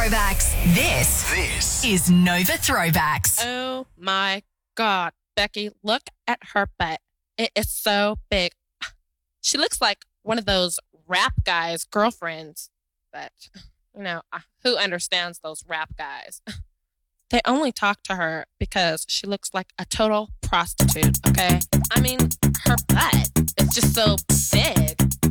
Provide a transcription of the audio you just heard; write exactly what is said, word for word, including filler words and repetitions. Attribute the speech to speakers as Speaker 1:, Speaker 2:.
Speaker 1: Throwbacks. This, this is Nova Throwbacks.
Speaker 2: Oh my God, Becky, look at her butt. It is so big. She looks like one of those rap guys' girlfriends that, you know, who understands those rap guys? They only talk to her because she looks like a total prostitute, okay? I mean, her butt is just so big.